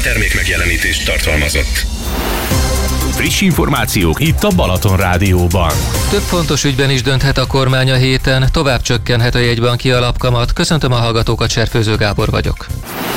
termék megjelenítést tartalmazott. Friss információk itt a Balaton Rádióban. Több fontos ügyben is dönthet a kormány a héten, tovább csökkenhet a jegybanki alapkamat. Köszöntöm a hallgatókat, Cserfőző Gábor vagyok.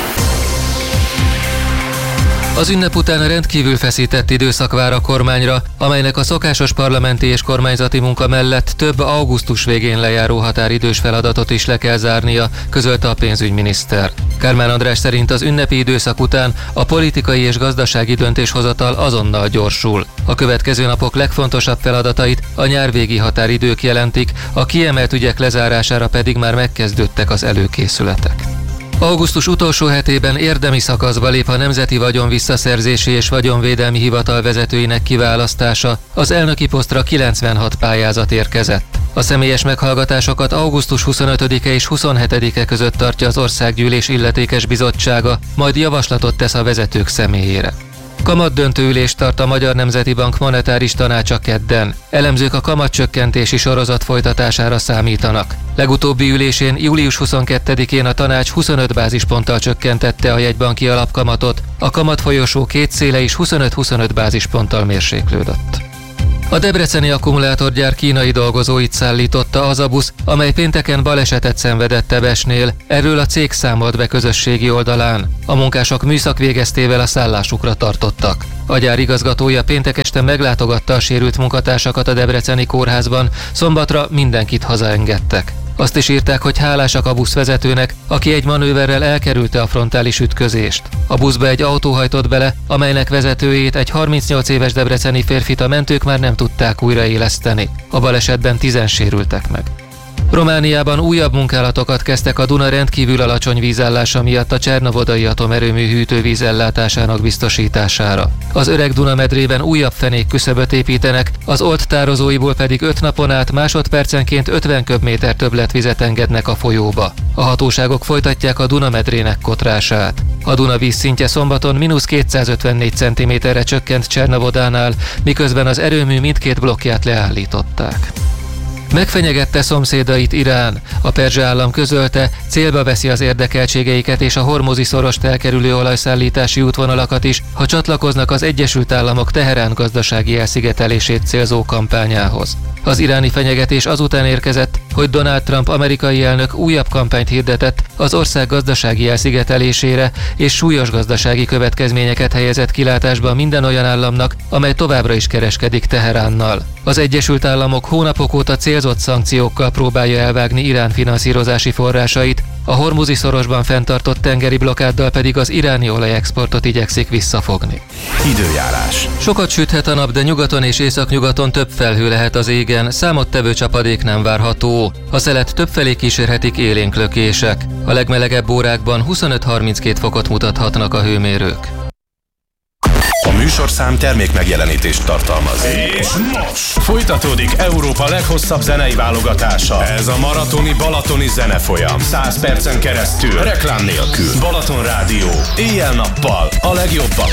Az ünnep után rendkívül feszített időszak vár a kormányra, amelynek a szokásos parlamenti és kormányzati munka mellett több augusztus végén lejáró határidős feladatot is le kell zárnia, közölte a pénzügyminiszter. Kármán András szerint az ünnepi időszak után a politikai és gazdasági döntéshozatal azonnal gyorsul. A következő napok legfontosabb feladatait a nyárvégi határidők jelentik, a kiemelt ügyek lezárására pedig már megkezdődtek az előkészületek. Augusztus utolsó hetében érdemi szakaszba lép a Nemzeti Vagyon Visszaszerzési és Vagyonvédelmi Hivatal vezetőinek kiválasztása. Az elnöki posztra 96 pályázat érkezett. A személyes meghallgatásokat augusztus 25-e és 27-e között tartja az Országgyűlés illetékes bizottsága, majd javaslatot tesz a vezetők személyére. Kamatdöntő ülést tart a Magyar Nemzeti Bank monetáris tanácsa kedden. Elemzők a kamatcsökkentési sorozat folytatására számítanak. Legutóbbi ülésén július 22-én a tanács 25 bázisponttal csökkentette a jegybanki alapkamatot, a kamatfolyosó két széle is 25-25 bázisponttal mérséklődött. A debreceni akkumulátorgyár kínai dolgozóit szállította az a busz, amely pénteken balesetet szenvedett Tebesnél. Erről a cég számolt be közösségi oldalán. A munkások műszak végeztével a szállásukra tartottak. A gyár igazgatója péntek este meglátogatta a sérült munkatársakat a debreceni kórházban, szombatra mindenkit hazaengedtek. Azt is írták, hogy hálásak a buszvezetőnek, aki egy manőverrel elkerülte a frontális ütközést. A buszba egy autó hajtott bele, amelynek vezetőjét, egy 38 éves debreceni férfit a mentők már nem tudták újraéleszteni. A balesetben 10-en sérültek meg. Romániában újabb munkálatokat kezdtek a Duna rendkívül alacsony vízállása miatt a Csernovodai atomerőmű hűtővíz ellátásának biztosítására. Az öreg Duna medrében újabb fenék küszöböt építenek, az Olt tározóiból pedig 5 napon át másodpercenként 50 köbméter többletvizet engednek a folyóba. A hatóságok folytatják a Duna medrének kotrását. A Duna vízszintje szombaton -254 cm-re csökkent Csernovodánál, miközben az erőmű mindkét blokkját leállították. Megfenyegette szomszédait Irán. A perzsa állam közölte, célba veszi az érdekeltségeiket és a Hormuzi szorost elkerülő olajszállítási útvonalakat is, ha csatlakoznak az Egyesült Államok Teherán gazdasági elszigetelését célzó kampányához. Az iráni fenyegetés azután érkezett, hogy Donald Trump amerikai elnök újabb kampányt hirdetett az ország gazdasági elszigetelésére, és súlyos gazdasági következményeket helyezett kilátásba minden olyan államnak, amely továbbra is kereskedik Teheránnal. Az Egyesült Államok hónapok óta célzott szankciókkal próbálja elvágni Irán finanszírozási forrásait, a Hormuzi szorosban fenntartott tengeri blokkáddal pedig az iráni olajexportot igyekszik visszafogni. Időjárás. Sokat süthet a nap, de nyugaton és északnyugaton több felhő lehet az égen, számottevő csapadék nem várható. A szelet többfelé kísérhetik élénk lökések. A legmelegebb órákban 25-32 fokot mutathatnak a hőmérők. A műsorszám termék megjelenítést tartalmaz. És most folytatódik Európa leghosszabb zenei válogatása. Ez a maratoni balatoni zenefolyam. 100 percen keresztül, reklám nélkül. Balaton Rádió. Éjjel-nappal a legjobbak